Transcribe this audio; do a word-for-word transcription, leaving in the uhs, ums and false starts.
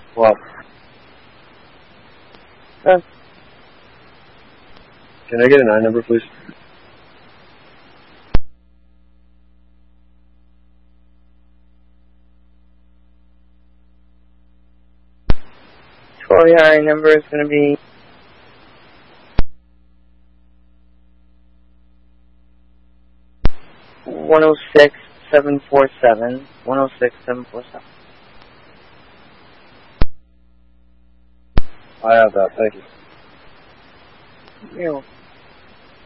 Well, Uh, can I get a nine number, please? Troy High number is going to be one oh six seven four seven. one oh six seven four seven. I have that, thank you. You're welcome.